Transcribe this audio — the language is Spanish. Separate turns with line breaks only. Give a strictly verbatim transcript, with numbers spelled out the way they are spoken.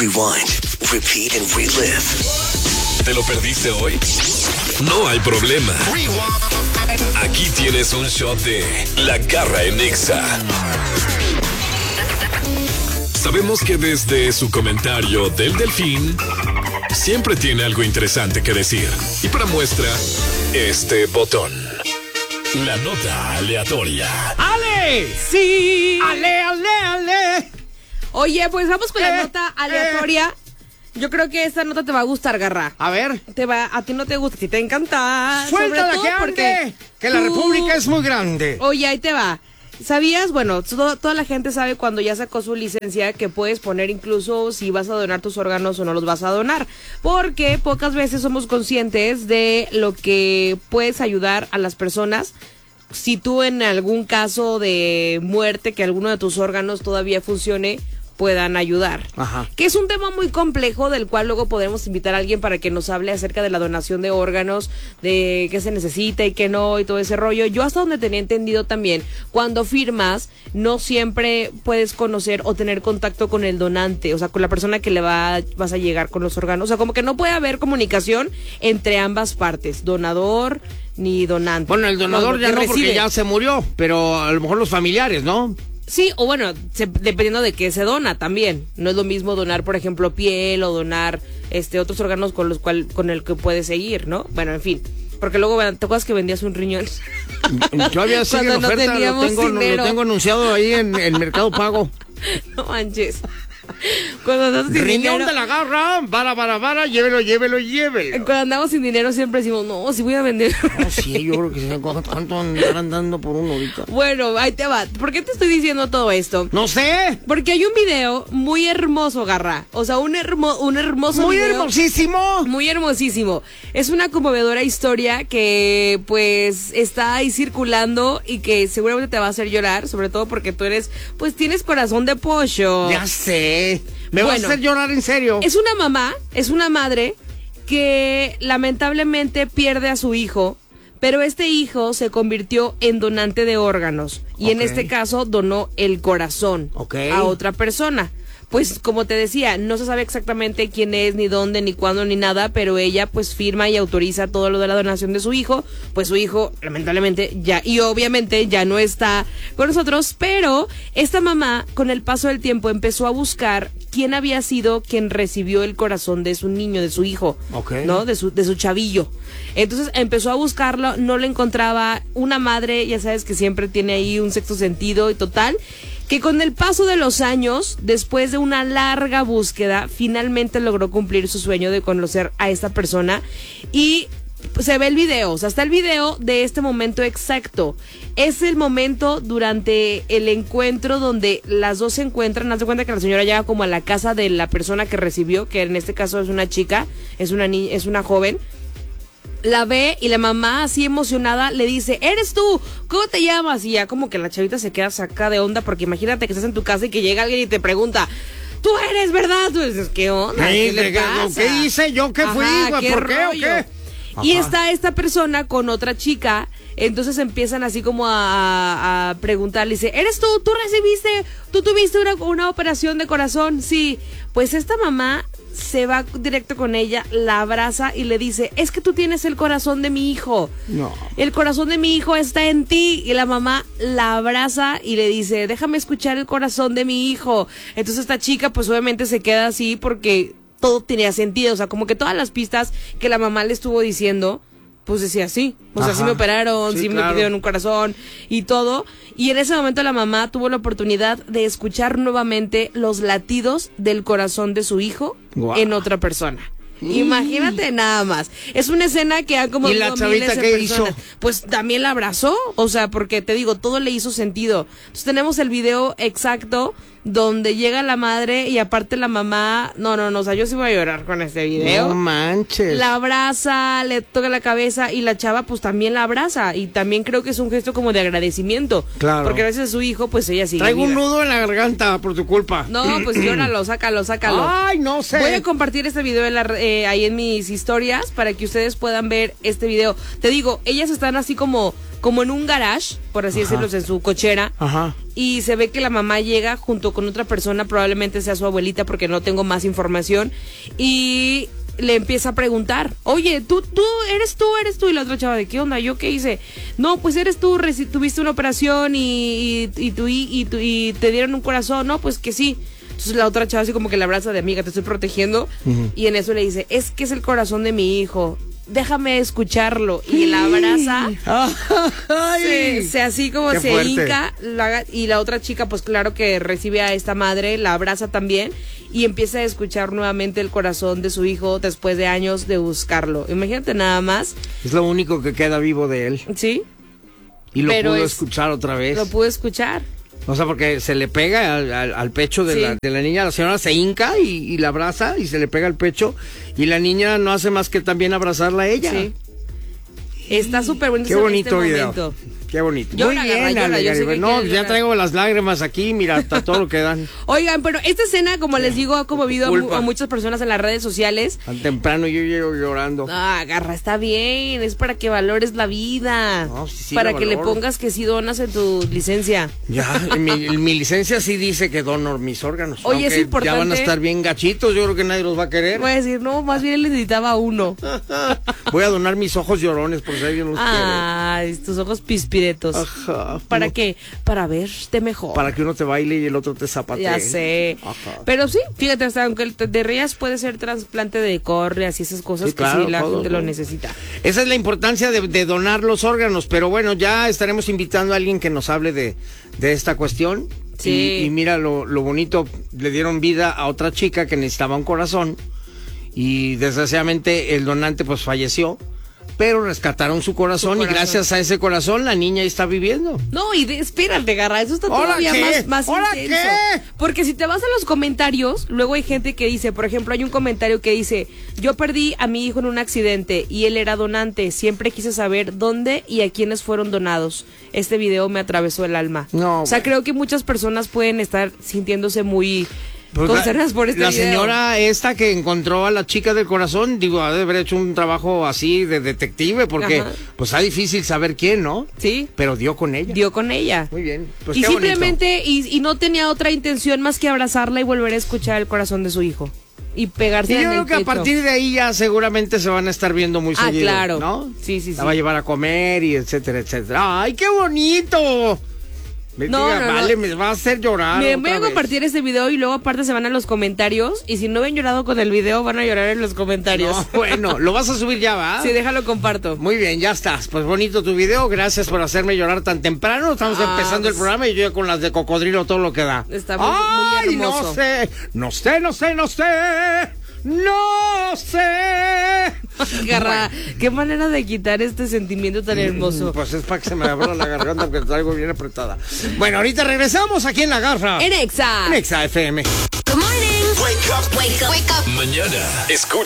rewind, repeat and relive.
¿Te lo perdiste hoy? No hay problema. Aquí tienes un shot de La Garra en Nexa. Sabemos que desde su comentario del Delfín siempre tiene algo interesante que decir. Y para muestra, este botón. La nota aleatoria.
¡Ale!
Sí.
¡Ale, ale, ale!
Oye, pues vamos con
Eh,
la nota aleatoria. Yo creo que esta nota te va a gustar, Garra.
A ver.
Te va, a ti no te gusta, si te encanta.
Suéltala
sobre todo
que
porque
ande, que la
tú-
República es muy grande.
Oye, ahí te va. ¿Sabías? Bueno, todo- toda la gente sabe cuando ya sacó su licencia que puedes poner incluso si vas a donar tus órganos o no los vas a donar. Porque pocas veces somos conscientes de lo que puedes ayudar a las personas. Si tú en algún caso de muerte, que alguno de tus órganos todavía funcione, puedan ayudar.
Ajá.
Que es un tema muy complejo del cual luego podemos invitar a alguien para que nos hable acerca de la donación de órganos, de qué se necesita y qué no y todo ese rollo. Yo hasta donde tenía entendido también, cuando firmas no siempre puedes conocer o tener contacto con el donante, o sea, con la persona que le va vas a llegar con los órganos, o sea, como que no puede haber comunicación entre ambas partes, donador ni donante.
Bueno, el donador
No,
ya
que
no porque
recibe.
ya se murió, pero a lo mejor los familiares, ¿no?
Sí, o bueno, se- dependiendo de qué se dona también. No es lo mismo donar, por ejemplo, piel o donar este otros órganos con los cual con el que puedes seguir, ¿no? Bueno, en fin. Porque luego, ¿te acuerdas que vendías un riñón?
Yo había sido en
Cuando no
oferta, lo
teníamos
tengo,
dinero.
lo tengo anunciado ahí en el Mercado Pago.
No manches. Cuando andamos sin
Riñón
dinero,
de la garra, vara, vara, vara, llévelo, llévelo, llévelo.
cuando andamos sin dinero siempre decimos, no, si voy a vender.
No, sí, yo creo que se ¿cuánto andarán dando por uno ahorita?
Bueno, ahí te va. ¿Por qué te estoy diciendo todo esto?
No sé.
Porque hay un video muy hermoso, Garra. O sea, un, hermo, un hermoso
Muy
video.
hermosísimo.
Muy hermosísimo. Es una conmovedora historia que pues está ahí circulando y que seguramente te va a hacer llorar, sobre todo porque tú eres, pues tienes corazón de pollo.
Ya sé. Me vas
Bueno,
a hacer llorar en serio.
Es una mamá, es una madre que lamentablemente pierde a su hijo, pero este hijo se convirtió en donante de órganos y en
Ok.
este caso donó el corazón
Ok.
a otra persona. Pues como te decía, no se sabe exactamente quién es, ni dónde, ni cuándo, ni nada, pero ella pues firma y autoriza todo lo de la donación de su hijo. Pues su hijo, lamentablemente, ya, y obviamente ya no está con nosotros, pero esta mamá, con el paso del tiempo, empezó a buscar quién había sido quien recibió el corazón de su niño, de su hijo,
Ok.
¿no? De su, de su chavillo. Entonces empezó a buscarlo, no lo encontraba. Una madre, ya sabes que siempre tiene ahí un sexto sentido y total, que con el paso de los años, después de una larga búsqueda, finalmente logró cumplir su sueño de conocer a esta persona y se ve el video, o sea, está el video de este momento exacto. Es el momento durante el encuentro donde las dos se encuentran. Haz de cuenta que la señora llega como a la casa de la persona que recibió, que en este caso es una chica, es una ni- es una joven. La ve y la mamá así emocionada le dice, ¿eres tú? ¿Cómo te llamas? Y ya como que la chavita se queda sacada de onda porque imagínate que estás en tu casa y que llega alguien y te pregunta, ¿tú eres verdad? Tú dices, ¿qué onda?
¿Qué,
¿Qué le
qué-
pasa?
qué hice yo? ¿Qué fui?
Ajá,
güey? ¿Por qué o
rollo?
qué?
Y
Ajá.
está esta persona con otra chica, entonces empiezan así como a, a preguntarle, dice, ¿eres tú? ¿Tú recibiste? ¿Tú tuviste una, una operación de corazón? Sí. Pues esta mamá se va directo con ella, la abraza y le dice, es que tú tienes el corazón de mi hijo.
No.
El corazón de mi hijo está en ti. Y la mamá la abraza y le dice, déjame escuchar el corazón de mi hijo. Entonces esta chica pues obviamente se queda así porque todo tenía sentido. O sea, como que todas las pistas que la mamá le estuvo diciendo, pues decía sí. O sea,
Ajá.
sí me operaron,
Sí,
sí, me
claro.
pidieron un corazón y todo. Y en ese momento la mamá tuvo la oportunidad de escuchar nuevamente los latidos del corazón de su hijo
Guau.
en otra persona. Imagínate nada más. Es una escena que ha como
¿Y la chavita qué hizo?
Pues también la abrazó, o sea, porque te digo, todo le hizo sentido. Entonces tenemos el video exacto donde llega la madre y aparte la mamá, no, no, no, o sea, yo sí voy a llorar con este video.
No manches.
La abraza, le toca la cabeza y la chava pues también la abraza y también creo que es un gesto como de agradecimiento.
Claro.
Porque a veces su hijo pues ella sigue
Traigo un
viva.
nudo en la garganta por tu culpa.
No, pues llóralo, sácalo, sácalo.
Ay, no sé.
Voy a compartir este video en la, eh, ahí en mis historias para que ustedes puedan ver este video. Te digo, ellas están así como, como en un garage, por así
Ajá.
decirlo, en su cochera.
Ajá.
y se ve que la mamá llega junto con otra persona, probablemente sea su abuelita porque no tengo más información, y le empieza a preguntar, oye, tú, tú, eres tú, eres tú, y la otra chava, ¿de qué onda? ¿Yo qué hice? No, pues eres tú, reci- tuviste una operación y, y, y, tú, y, y, tú, y te dieron un corazón, no, pues que sí. Entonces la otra chava así como que la abraza de amiga, te estoy protegiendo, uh-huh. y en eso le dice, es que es el corazón de mi hijo, déjame escucharlo, y la abraza, se, se así como
Qué
se
fuerte.
hinca, la, y la otra chica pues claro que recibe a esta madre, la abraza también, y empieza a escuchar nuevamente el corazón de su hijo después de años de buscarlo. Imagínate nada más.
Es lo único que queda vivo de él.
Sí.
Y lo
Pero
pudo
es-
escuchar otra vez.
Lo pude escuchar.
O sea, porque se le pega al, al- al pecho de,
Sí.
la, de la niña, la señora se hinca y, y la abraza y se le pega al pecho y la niña no hace más que también abrazarla a ella.
Sí. Está súper bonito.
Qué
ese-
bonito
este
video.
momento.
Qué bonito.
Llora,
Muy bien,
Garra, llora,
Ale,
yo sé
Garibay.
que
No,
quieres
ya
llorar.
traigo las lágrimas aquí, mira, hasta todo lo que dan.
Oigan, pero esta escena, como les digo, ha conmovido a, mu-
Culpa.
a muchas personas en las redes sociales.
Tan temprano yo llego llorando.
Ah, Garra, está bien, es para que valores la vida.
No, sí, sí,
para
la
que le
valoro.
pongas que sí donas en tu licencia.
Ya, en mi, en mi licencia sí dice que dono mis órganos.
Oye, es
aunque
importante-
ya van a estar bien gachitos, yo creo que nadie los va a querer.
Voy a decir, no, más bien le necesitaba uno.
Voy a donar mis ojos llorones por si alguien los
Ay, tus ojos pispiretos.
quiere. Ajá.
¿Para
No,
qué? Para verte mejor.
Para que uno te baile y el otro te zapatee.
Ya sé.
Ajá.
Pero sí, fíjate, hasta aunque te te rías, puede ser trasplante de córneas y esas cosas
Sí, claro,
que sí la
todo,
gente lo
todo.
necesita.
Esa es la importancia de, de donar los órganos, pero bueno, ya estaremos invitando a alguien que nos hable de, de esta cuestión.
Sí.
Y, y mira lo, lo bonito, le dieron vida a otra chica que necesitaba un corazón y desgraciadamente el donante pues falleció, pero rescataron su corazón,
Su corazón.
y gracias a ese corazón la niña está viviendo.
No, y de- espérate, Garra, eso está
¿Ahora
todavía
qué?
más, más
¿Ahora
intenso.
qué?
Porque si te vas a los comentarios, luego hay gente que dice, por ejemplo, hay un comentario que dice, yo perdí a mi hijo en un accidente y él era donante, siempre quise saber dónde y a quiénes fueron donados. Este video me atravesó el alma.
No,
o sea,
bueno.
creo que muchas personas pueden estar sintiéndose muy
Pues
concernadas por este
la
video.
señora esta que encontró a la chica del corazón, digo, ha de haber hecho un trabajo así de detective, porque
Ajá.
pues está difícil saber quién, ¿no?
Sí,
Pero dio con ella.
dio con ella.
Muy bien. Pues
y
qué bonito.
simplemente, y, y no tenía otra intención más que abrazarla y volver a escuchar el corazón de su hijo. Y pegarse
Y yo
en
creo
el
que a
pecho.
partir de ahí ya seguramente se van a estar viendo muy
Ah,
seguido,
claro.
¿no?
Sí, sí, sí.
La va a llevar a comer y etcétera, etcétera. ¡Ay, qué bonito! Me
No,
diga,
no, no.
vale, me va a hacer llorar.
Miren, voy
otra
a
vez.
compartir este video y luego aparte se van a los comentarios. Y si no ven llorado con el video, van a llorar en los comentarios.
No, bueno, lo vas a subir ya, ¿va?
Sí, déjalo, comparto.
Muy bien, ya estás. Pues bonito tu video. Gracias por hacerme llorar tan temprano. Estamos
Ah,
empezando el
pues-
programa y yo ya con las de cocodrilo todo lo que da.
Está muy- muy
¡Ay,
hermoso.
no sé! No sé, no sé, no sé. No sé.
Garra, qué manera de quitar este sentimiento tan hermoso.
Pues es para que se me abra la garganta porque traigo bien apretada. Bueno, ahorita regresamos aquí en La Garra.
En Exa.
En Exa F M.
Good morning. Wake up.
Wake up. Wake up.
Mañana, escucha